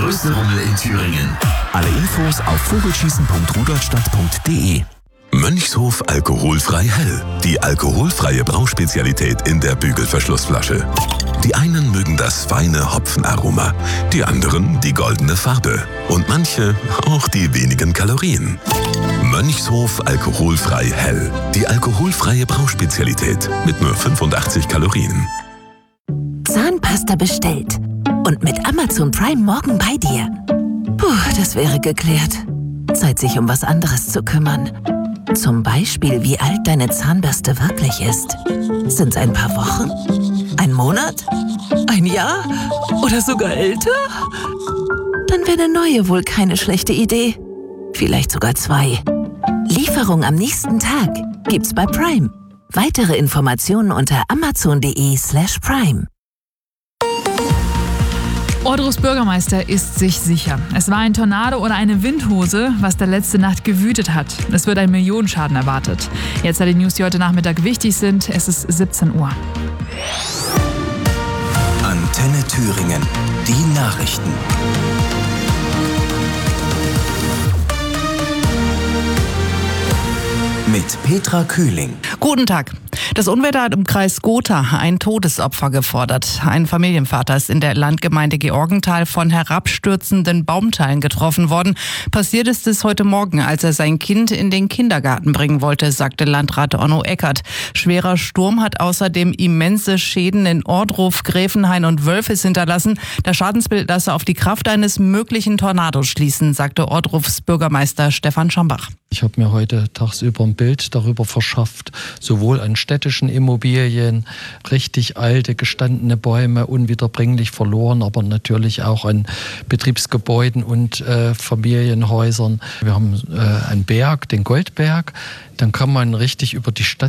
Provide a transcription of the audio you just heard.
größte Rummel in Thüringen. Alle Infos auf vogelschießen.rudolstadt.de. Mönchshof alkoholfrei hell. Die alkoholfreie Brauspezialität in der Bügelverschlussflasche. Die einen mögen das feine Hopfenaroma, die anderen die goldene Farbe und manche auch die wenigen Kalorien. Mönchshof alkoholfrei hell. Die alkoholfreie Brauspezialität mit nur 85 Kalorien. Zahnpasta bestellt und mit Amazon Prime morgen bei dir. Puh, das wäre geklärt. Zeit, sich um was anderes zu kümmern. Zum Beispiel, wie alt deine Zahnbürste wirklich ist. Sind's ein paar Wochen? Ein Monat? Ein Jahr? Oder sogar älter? Dann wäre eine neue wohl keine schlechte Idee. Vielleicht sogar 2. Lieferung am nächsten Tag gibt's bei Prime. Weitere Informationen unter amazon.de/prime. Ohrdrufs Bürgermeister ist sich sicher. Es war ein Tornado oder eine Windhose, was da letzte Nacht gewütet hat. Es wird ein Millionenschaden erwartet. Jetzt die News, die heute Nachmittag wichtig sind. Es ist 17 Uhr. Antenne Thüringen. Die Nachrichten. Mit Petra Kühling. Guten Tag. Das Unwetter hat im Kreis Gotha ein Todesopfer gefordert. Ein Familienvater ist in der Landgemeinde Georgenthal von herabstürzenden Baumteilen getroffen worden. Passiert ist es heute Morgen, als er sein Kind in den Kindergarten bringen wollte, sagte Landrat Onno Eckert. Schwerer Sturm hat außerdem immense Schäden in Ohrdruf, Gräfenhain und Wölfis hinterlassen. Das Schadensbild lasse auf die Kraft eines möglichen Tornados schließen, sagte Ohrdrufs Bürgermeister Stefan Schambach. Ich habe mir heute tagsüber ein Bild darüber verschafft, sowohl an städtischen Immobilien, richtig alte, gestandene Bäume, unwiederbringlich verloren, aber natürlich auch an Betriebsgebäuden und Familienhäusern. Wir haben einen Berg, den Goldberg, dann kann man richtig über die Stadt